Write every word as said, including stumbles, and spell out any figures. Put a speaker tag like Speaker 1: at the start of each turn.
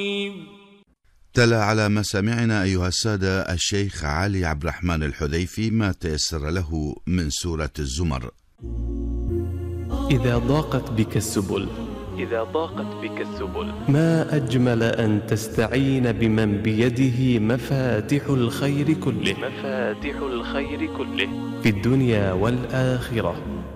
Speaker 1: تلا على مسامعنا أيها السادة الشيخ علي عبد الرحمن الحذيفي ما تيسر له من سورة الزمر.
Speaker 2: إذا ضاقت بك السبل
Speaker 3: إذا ضاقت بك السبل
Speaker 2: ما أجمل أن تستعين بمن بيده مفاتح الخير كله
Speaker 3: مفاتح الخير كله
Speaker 2: في الدنيا والآخرة.